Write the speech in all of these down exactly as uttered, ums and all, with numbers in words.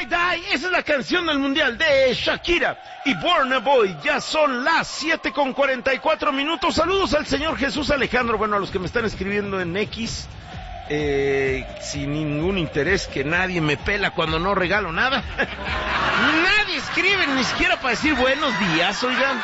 Die Die, esa es la canción del mundial de Shakira y Burna Boy. Ya son las siete con cuarenta y cuatro minutos. Saludos al señor Jesús Alejandro, bueno, a los que me están escribiendo en X, eh, sin ningún interés, que nadie me pela cuando no regalo nada. Nadie escribe, ni siquiera para decir buenos días, oigan.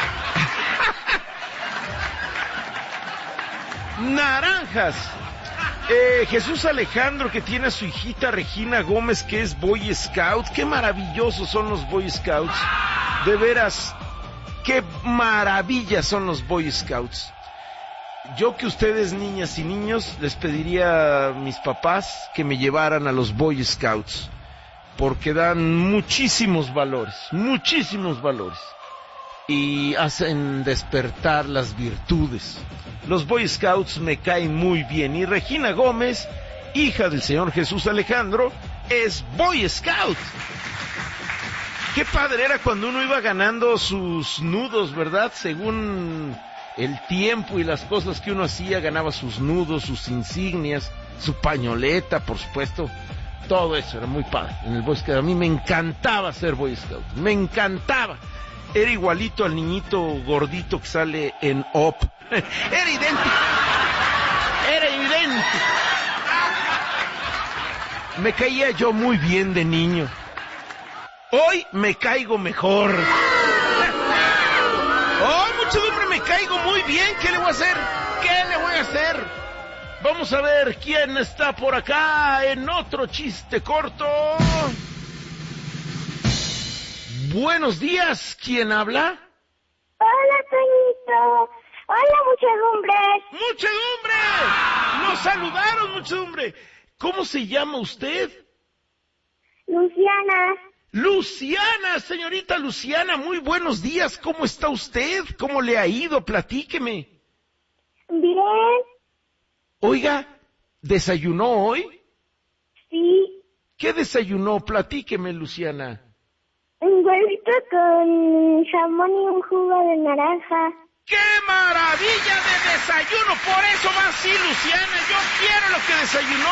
Naranjas. Eh, Jesús Alejandro, que tiene a su hijita Regina Gómez, que es Boy Scout. Qué maravillosos son los Boy Scouts. De veras, qué maravillas son los Boy Scouts. Yo que ustedes, niñas y niños, les pediría a mis papás que me llevaran a los Boy Scouts, porque dan muchísimos valores, muchísimos valores, y hacen despertar las virtudes. Los Boy Scouts me caen muy bien, y Regina Gómez, hija del señor Jesús Alejandro, es Boy Scout. Qué padre era cuando uno iba ganando sus nudos, ¿verdad? Según el tiempo y las cosas que uno hacía, ganaba sus nudos, sus insignias, su pañoleta, por supuesto. Todo eso era muy padre en el Boy Scout. A mí me encantaba ser Boy Scout, me encantaba. Era igualito al niñito gordito que sale en Up. Era idéntico. Era idéntico. Me caía yo muy bien de niño. Hoy me caigo mejor. Oh, muchedumbre, me caigo muy bien. ¿Qué le voy a hacer? ¿Qué le voy a hacer? Vamos a ver quién está por acá en otro chiste corto. Buenos días, ¿quién habla? Hola, Toñito. Hola, muchedumbre. ¡Muchedumbre! ¡Nos saludaron, muchedumbre! ¿Cómo se llama usted? Luciana. Luciana, señorita Luciana, muy buenos días. ¿Cómo está usted? ¿Cómo le ha ido? Platíqueme. Bien. Oiga, ¿desayunó hoy? Sí. ¿Qué desayunó? Platíqueme, Luciana. Un huevito con jamón y un jugo de naranja. ¡Qué maravilla de desayuno! Por eso va así, Luciana. Yo quiero lo que desayunó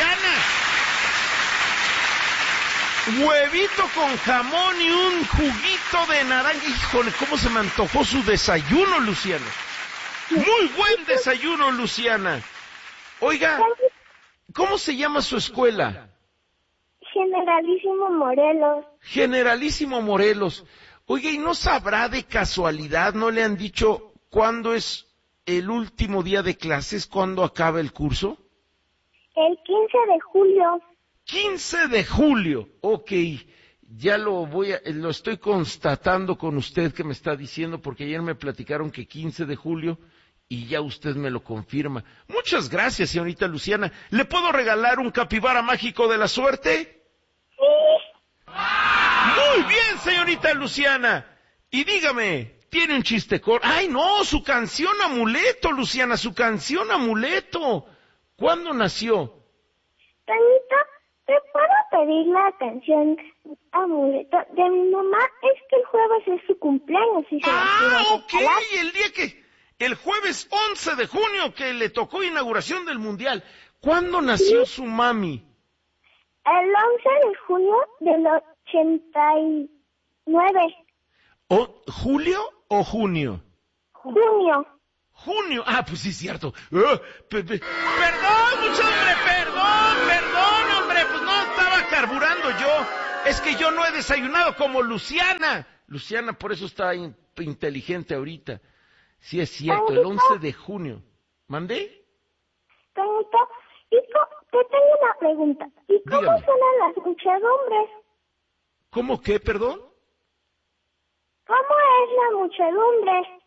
Luciana. Huevito con jamón y un juguito de naranja. Híjole, ¿cómo se me antojó su desayuno, Luciana? Muy buen desayuno, Luciana. Oiga, ¿cómo se llama su escuela? Generalísimo Morelos. Generalísimo Morelos. Oiga, ¿y no sabrá de casualidad, no le han dicho cuándo es el último día de clases, cuándo acaba el curso? El quince de julio. quince de julio, ok, ya lo voy a, lo estoy constatando con usted que me está diciendo, porque ayer me platicaron que quince de julio y ya usted me lo confirma. Muchas gracias, señorita Luciana. ¿Le puedo regalar un capibara mágico de la suerte? Sí. Muy bien, señorita Luciana. Y dígame, ¿tiene un chiste corto? ¡Ay, no! Su canción Amuleto, Luciana, su canción Amuleto. ¿Cuándo nació? Toñito, ¿te puedo pedir la canción Amuleto de mi mamá? Es que el jueves es su cumpleaños y se la Ah, quiero ok, regalar. el día que... El jueves once de junio, que le tocó inauguración del Mundial. ¿Cuándo nació su mami? El once de junio del ochenta y nueve. ¿O, ¿Julio o junio? Junio. Junio. Ah, pues sí, cierto. Uh, pe, pe, perdón, mucho hombre, perdón, perdón, hombre. Pues no estaba carburando yo. Es que yo no he desayunado como Luciana. Luciana, por eso está in, inteligente ahorita. Sí, es cierto, el once de junio. ¿Mandé? Toñito, ¿y co- te tengo una pregunta. ¿Y cómo Dígame. suenan las muchedumbres? ¿Cómo qué, perdón? ¿Cómo es la muchedumbre?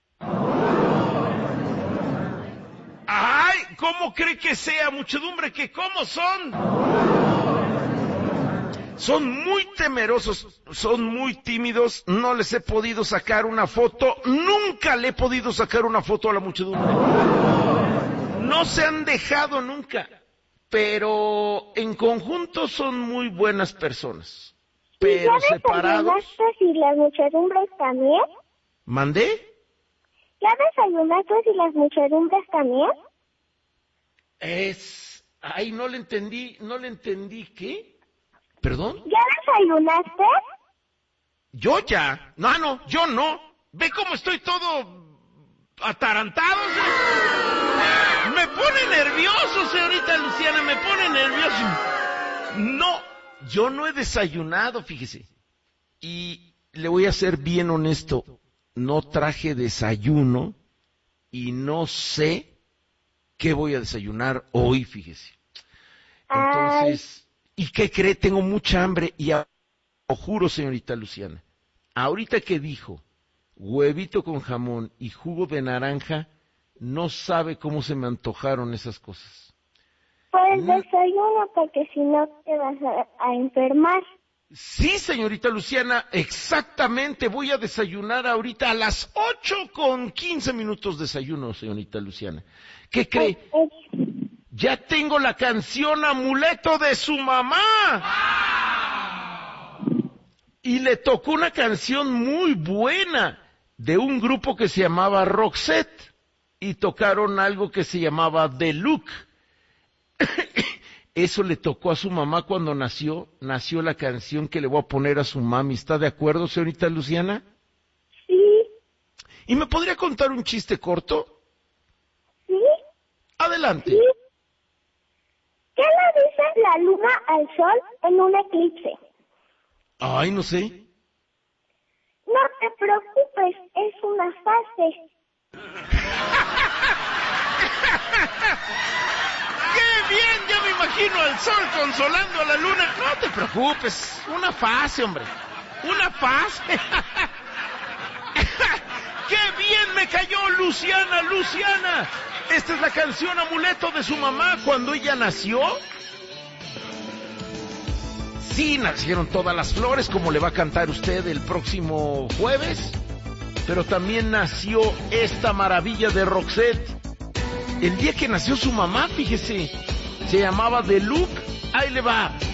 ¡Ay! ¿Cómo cree que sea, muchedumbre? ¿Que cómo son? Son muy temerosos, son muy tímidos, no les he podido sacar una foto, nunca le he podido sacar una foto a la muchedumbre. No se han dejado nunca, pero en conjunto son muy buenas personas. Pero ¿Y ya separados... desayunaste y las muchedumbres también? ¿Mandé? ¿Ya desayunaste y las muchedumbres también? Es... Ay, no le entendí, no le entendí, ¿qué? ¿Perdón? ¿Ya desayunaste? Yo ya. No, no, yo no. ¿Ve cómo estoy todo atarantado? Me pone nervioso, señorita Luciana, me pone nervioso. No, yo no he desayunado, fíjese. Y le voy a ser bien honesto, no traje desayuno y no sé qué voy a desayunar hoy, fíjese. Entonces, ¿y qué cree? Tengo mucha hambre y a... lo juro, señorita Luciana, ahorita que dijo huevito con jamón y jugo de naranja, no sabe cómo se me antojaron esas cosas. Pues no. Desayuno, porque si no te vas a, a enfermar. Sí, señorita Luciana, exactamente, voy a desayunar ahorita a las ocho con quince minutos desayuno, señorita Luciana. ¿Qué cree? Pues, pues... Ya tengo la canción Amuleto de su mamá. Y le tocó una canción muy buena de un grupo que se llamaba Roxette. Y tocaron algo que se llamaba The Look. Eso le tocó a su mamá cuando nació. Nació la canción que le voy a poner a su mami. ¿Está de acuerdo, señorita Luciana? Sí. ¿Y me podría contar un chiste corto? Sí. Adelante. Sí. ¿Qué le dice la luna al sol en un eclipse? Ay, no sé. No te preocupes, es una fase. ¡Qué bien! Ya me imagino al sol consolando a la luna. No te preocupes, una fase, hombre. Una fase. ¡Qué bien me cayó Luciana, Luciana! Esta es la canción Amuleto de su mamá cuando ella nació. Sí, nacieron todas las flores, como le va a cantar usted el próximo jueves. Pero también nació esta maravilla de Roxette. El día que nació su mamá, fíjese, se llamaba The Look. Ahí le va.